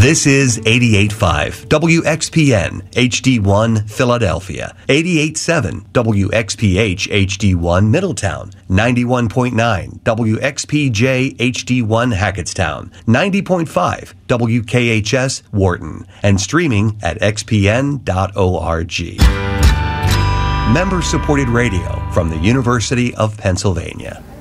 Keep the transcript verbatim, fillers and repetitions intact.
This is eighty-eight point five W X P N H D one Philadelphia, eighty-eight point seven W X P H H D one Middletown, ninety-one point nine W X P J H D one Hackettstown, ninety point five W K H S Wharton, and streaming at x p n dot org. Member-supported radio from the University of Pennsylvania.